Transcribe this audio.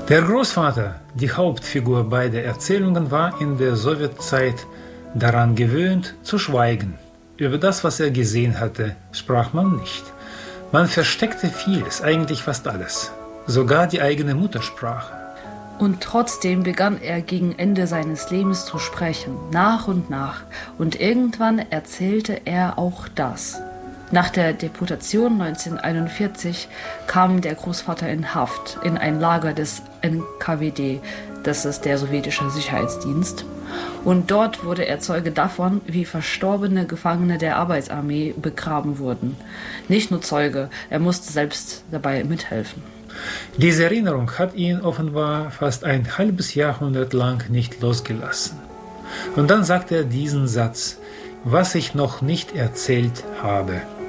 Der Großvater, die Hauptfigur beider Erzählungen, war in der Sowjetzeit daran gewöhnt, zu schweigen. Über das, was er gesehen hatte, sprach man nicht. Man versteckte vieles, eigentlich fast alles, sogar die eigene Muttersprache. Und trotzdem begann er gegen Ende seines Lebens zu sprechen, nach und nach. Und irgendwann erzählte er auch das. Nach der Deportation 1941 kam der Großvater in Haft, in ein Lager des NKWD, das ist der sowjetische Sicherheitsdienst. Und dort wurde er Zeuge davon, wie verstorbene Gefangene der Arbeitsarmee begraben wurden. Nicht nur Zeuge, er musste selbst dabei mithelfen. Diese Erinnerung hat ihn offenbar fast ein halbes Jahrhundert lang nicht losgelassen. Und dann sagt er diesen Satz: Was ich noch nicht erzählt habe.